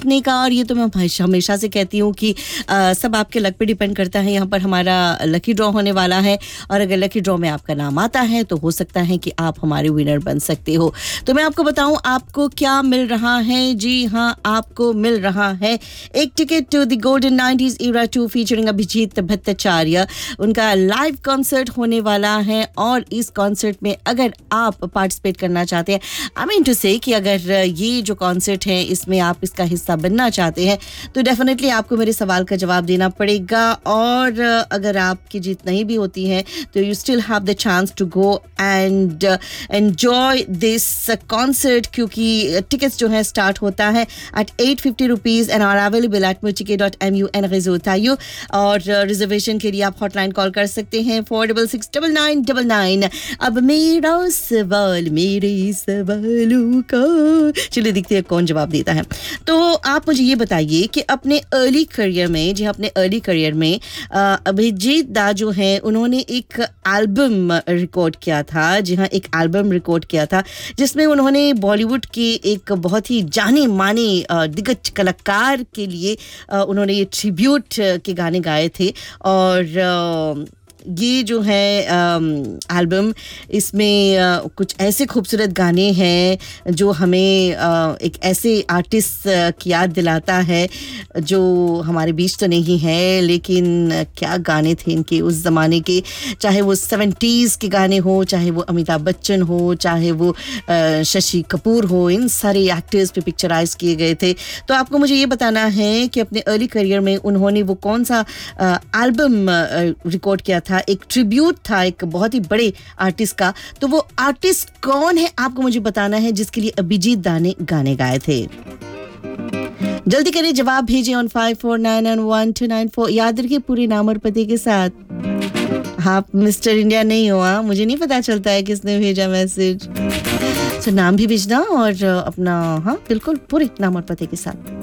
जीतने का। और ये तो मैं हमेशा से कहती हूँ कि सब आपके लक पे डिपेंड करता है। यहाँ पर हमारा लकी ड्रॉ होने वाला है और अगर लकी ड्रॉ में आपका नाम आता है तो हो सकता है कि आप हमारे विनर बन सकते हो। तो मैं आपको बताऊं आपको क्या मिल रहा है। जी हाँ, आपको मिल रहा है एक ticket to the golden 90s era 2 featuring Abhijit Bhattacharya. उनका लाइव कॉन्सर्ट होने वाला है और इस कॉन्सर्ट में अगर आप पार्टिसिपेट करना चाहते हैं, आई मीन टू से कि अगर ये जो कॉन्सर्ट है इसमें आप इसका हिस्सा बनना चाहते हैं तो डेफिनेटली आपको मेरे सवाल का जवाब देना पड़ेगा। और अगर आपकी जीत नहीं भी होती है तो you still have the chance to go and enjoy this concert, क्योंकि टिकट्स जो है स्टार्ट होता है eight 850 rupees and are available at muchike.mu and Rizotayyo। और रिजर्वेशन के लिए आप हॉटलाइन कॉल कर सकते हैं 4669999। अब मेरा सवाल मेरे सवालों का, चलिए देखते हैं कौन जवाब देता है। तो आप मुझे ये बताइए कि अपने अर्ली करियर में, जी अपने अर्ली करियर में अभिजीत दा जो है उन्होंने एक एल्बम रिकॉर्ड किया था। जी हाँ, एक एल्बम रिकॉर्ड किया था जिसमें उन्होंने बॉलीवुड के एक बहुत ही जाने माने दिग्गज कलाकार के लिए उन्होंने ये ट्रिब्यूट के गाने गाए थे। और ये जो है एल्बम, इसमें कुछ ऐसे खूबसूरत गाने हैं जो हमें एक ऐसे आर्टिस्ट की याद दिलाता है जो हमारे बीच तो नहीं है, लेकिन क्या गाने थे इनके उस ज़माने के। चाहे वो 70s के गाने हो, चाहे वो अमिताभ बच्चन हो, चाहे वो शशि कपूर हो, इन सारे एक्टर्स पे पिक्चराइज किए गए थे। तो आपको मुझे ये बताना है कि अपने अर्ली करियर में उन्होंने वो कौन सा एल्बम रिकॉर्ड किया था। एक ट्रिब्यूट था एक बहुत ही बड़े आर्टिस्ट का। तो वो आर्टिस्ट कौन है आपको मुझे बताना है जिसके लिए अभिजीत दा ने गाने गाए थे। जल्दी करिए, जवाब भेजिए ऑन 54991294। याद रखिए पूरे नाम और पते के साथ। आप मिस्टर इंडिया नहीं हो, मुझे नहीं पता चलता है किसने भेजा मैसेज। तो नाम भी भेजना और अपना, हाँ बिल्कुल पूरे नाम और पते के साथ।